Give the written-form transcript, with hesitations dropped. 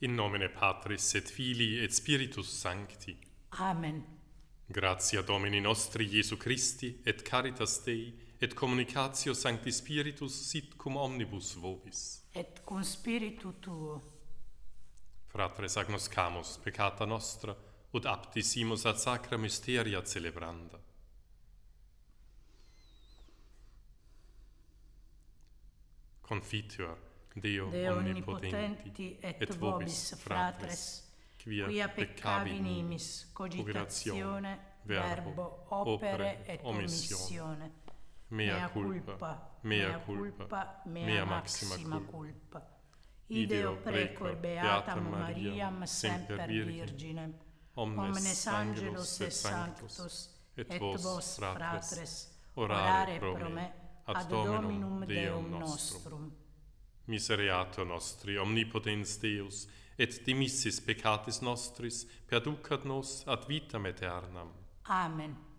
In nomine Patris et Filii et Spiritus Sancti. Amen. Gratia Domini nostri Iesu Christi et caritas Dei et communicatio Sancti Spiritus sit cum omnibus vobis. Et cum spiritu tuo. Fratres agnoscamus peccata nostra ut aptisimus ad sacra mysteria celebranda. Confiteor Deo omnipotenti et vobis fratres, quia peccavi nimis, cogitatione, verbo, opere et omissione. Mea culpa, mea maxima culpa. Ideo precor beatam Mariam semper Virginem, omnes angelos et sanctos, et vos, fratres, orare pro me, ad Dominum Deum nostrum. Misereatur nostri, omnipotens Deus, et dimissis peccatis nostris, perducat nos ad vitam aeternam. Amen.